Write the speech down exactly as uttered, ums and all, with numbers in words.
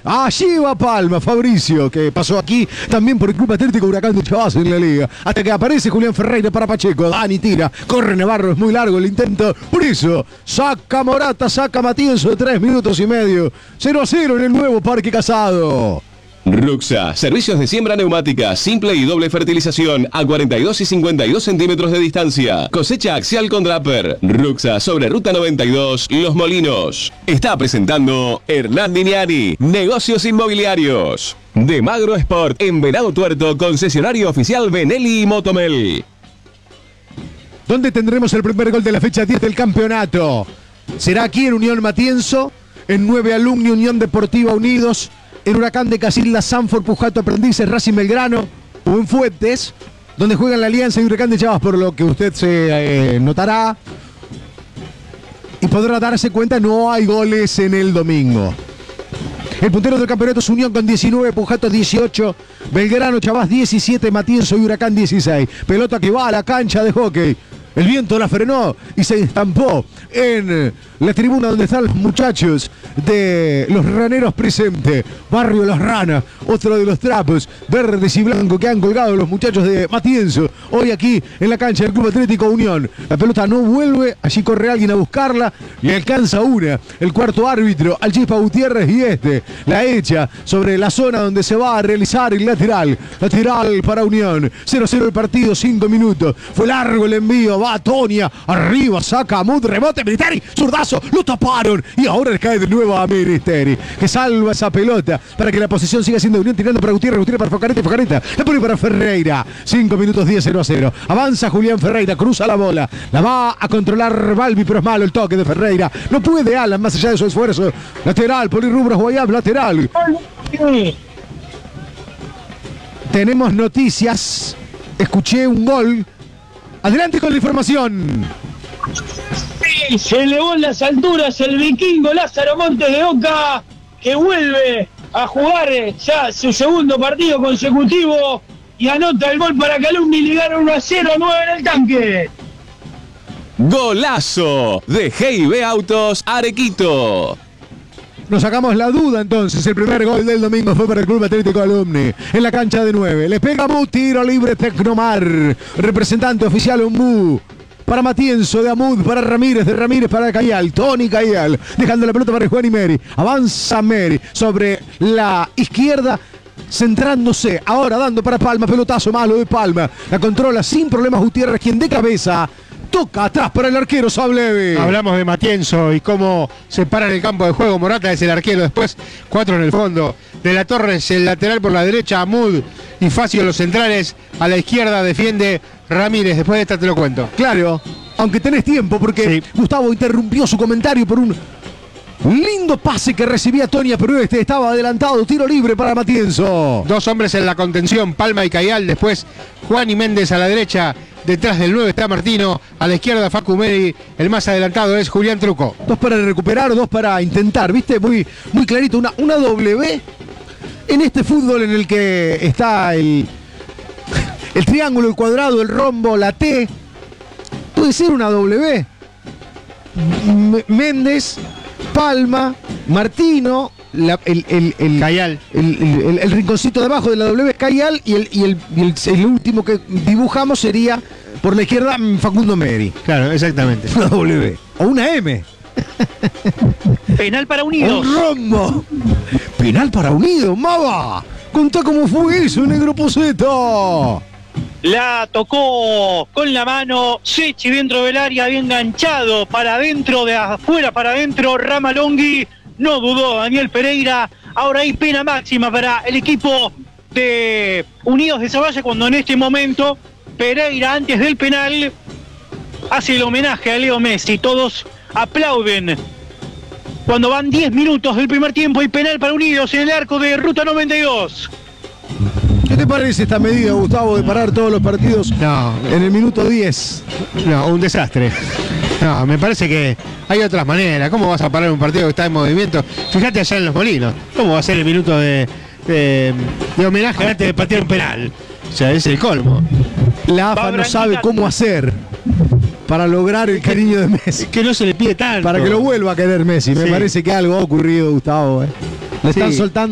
Allí va Palma, Fabricio, que pasó aquí también por el Club Atlético Huracán de Chavas en la liga. Hasta que aparece Julián Ferreira para Pacheco. Dani tira, corre Navarro, es muy largo el intento. Por eso, saca Morata, saca Matienzo de tres minutos y medio. cero a cero en el nuevo Parque Casado. Ruxa, servicios de siembra neumática, simple y doble fertilización a cuarenta y dos y cincuenta y dos centímetros de distancia. Cosecha axial con Draper. Ruxa sobre Ruta noventa y dos, Los Molinos. Está presentando Hernán Diniani, Negocios Inmobiliarios. De Magro Sport, en Venado Tuerto, concesionario oficial Benelli y Motomel. ¿Dónde tendremos el primer gol de la fecha diez del campeonato? ¿Será aquí en Unión Matienzo? En nueve Alumni, Unión Deportiva Unidos. En Huracán de Casilda, Sanford, Pujato, Aprendices, Racing Belgrano, o en Fuentes, donde juegan la Alianza y Huracán de Chavas, por lo que usted se eh, notará y podrá darse cuenta, no hay goles en el domingo. El puntero del campeonato es Unión con diecinueve, Pujato dieciocho, Belgrano, Chavas diecisiete, Matienzo y Huracán dieciséis. Pelota que va a la cancha de hockey. El viento la frenó y se estampó en la tribuna donde están los muchachos de los raneros presentes. Barrio Las Ranas, otro de los trapos verdes y blancos que han colgado los muchachos de Matienzo. Hoy aquí en la cancha del Club Atlético Unión. La pelota no vuelve, allí corre alguien a buscarla y alcanza una. El cuarto árbitro, al Chispa Gutiérrez, y este la echa sobre la zona donde se va a realizar el lateral. Lateral para Unión. cero a cero el partido, cinco minutos. Fue largo el envío. Va Tonia, arriba, saca a Mud, rebote, Militeri, zurdazo, lo taparon y ahora le cae de nuevo a Militeri, que salva esa pelota para que la posición siga siendo de Unión, tirando para Gutiérrez, Gutiérrez para Focareta, Focareta, la pone para Ferreira, cinco minutos diez, cero a cero, avanza Julián Ferreira, cruza la bola, la va a controlar Balbi, pero es malo el toque de Ferreira, no puede Alan, más allá de su esfuerzo, lateral, Polirrubros, Guayab, lateral. Tenemos noticias, escuché un gol. Adelante con la información. Sí, se elevó en las alturas el vikingo Lázaro Montes de Oca, que vuelve a jugar ya su segundo partido consecutivo y anota el gol para que Alumni le gane uno a cero a nueve en el tanque. Golazo de G I B Autos Arequito. Nos sacamos la duda entonces. El primer gol del domingo fue para el Club Atlético Alumni. En la cancha de nueve. Le pega Mu, tiro libre Tecnomar. Representante oficial Mu. Para Matienzo de Amud, para Ramírez, de Ramírez para Cayal. Tony Cayal. Dejando la pelota para Juan y Meri. Avanza Meri sobre la izquierda. Centrándose. Ahora dando para Palma. Pelotazo malo de Palma. La controla sin problemas Gutiérrez, quien de cabeza toca atrás para el arquero Sableve. Hablamos de Matienzo y cómo se para en el campo de juego. Morata es el arquero, después cuatro en el fondo. De la Torre es el lateral por la derecha, Amud y Facio los centrales. A la izquierda defiende Ramírez. Después de esta te lo cuento. Claro, aunque tenés tiempo, porque sí. Gustavo interrumpió su comentario por un lindo pase que recibía Tonia, pero este estaba adelantado. Tiro libre para Matienzo. Dos hombres en la contención, Palma y Cayal. Después Juan y Méndez a la derecha. Detrás del nueve está Martino, a la izquierda Facu Meri, el más adelantado es Julián Truco. Dos para recuperar, dos para intentar, ¿viste? Muy, muy clarito, una, una W en este fútbol en el que está el, el triángulo, el cuadrado, el rombo, la T. Puede ser una W. M- Méndez, Palma, Martino, La, el, el, el, Cayal. El, el, el, el rinconcito de abajo de la W es Cayal y, el, y, el, y el, el último que dibujamos sería por la izquierda Facundo Meri. Claro, exactamente. Una W. O una M. Penal para Unidos. Un rombo. Penal para Unidos, Mava. Contá cómo fue eso, negro Poseto. La tocó con la mano Sechi dentro del área, bien enganchado para adentro, de afuera para adentro, Ramalongui. No dudó Daniel Pereira. Ahora hay pena máxima para el equipo de Unidos de Zavalla, cuando en este momento Pereira, antes del penal, hace el homenaje a Leo Messi. Todos aplauden cuando van diez minutos del primer tiempo y penal para Unidos en el arco de Ruta noventa y dos. ¿Qué te parece esta medida, Gustavo, de parar todos los partidos no, en el minuto diez? No, un desastre. No, me parece que hay otras maneras. ¿Cómo vas a parar un partido que está en movimiento? Fíjate allá en Los Molinos. ¿Cómo va a ser el minuto de, de, de homenaje antes de patear un penal? O sea, es el colmo. La A F A no sabe cómo hahacer para lograr el cariño de Messi. Que no se le pide tanto. Para que lo vuelva a querer Messi. Me sí. parece que algo ha ocurrido, Gustavo. ¿eh? Le están sí. soltando